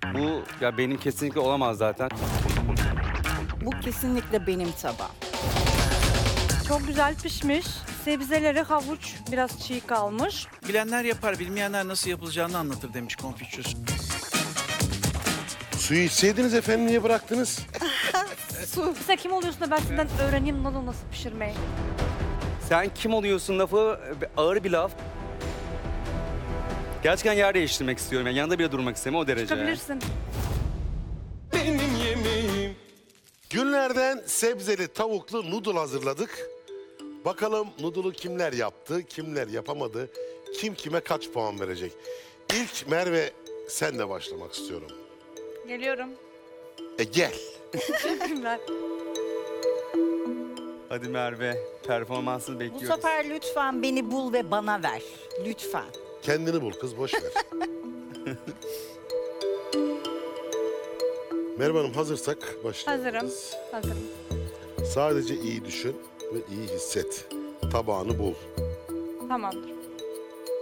Bu ya benim kesinlikle olamaz zaten. Bu kesinlikle benim tabağım. Çok güzel pişmiş. Sebzeleri havuç biraz çiğ kalmış. Bilenler yapar, bilmeyenler nasıl yapılacağını anlatır demiş Konfüçyüs. Suyu içseydiniz efendim, niye bıraktınız? Su. Sen kim oluyorsun da ben senden öğreneyim nasıl pişirmeyi. Sen kim oluyorsun lafı ağır bir laf. Gerçekten yer değiştirmek istiyorum. Yani yanında bile durmak istemiyorum o derece. Çıkabilirsin. Günlerden sebzeli tavuklu noodle hazırladık. Bakalım noodle'u kimler yaptı, kimler yapamadı, kim kime kaç puan verecek? İlk Merve, senle başlamak istiyorum. Geliyorum. Gel. Ben. Hadi Merve, performansını Bu bekliyoruz. sefer lütfen beni bul ve bana ver. Lütfen. Kendini bul kız, boş ver. Merve Hanım, hazırsak başlayalım. Hazırım. Hazırım. Sadece iyi düşün ve iyi hisset. Tabağını bul. Tamamdır.